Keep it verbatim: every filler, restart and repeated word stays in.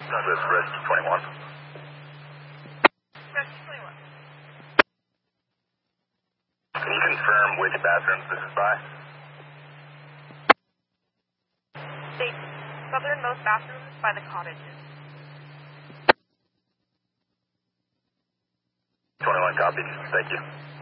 With Rescue twenty-one. Rescue twenty-one. Can you confirm which bathrooms this is by? The southernmost bathrooms by the cottages. twenty-one copied. Thank you.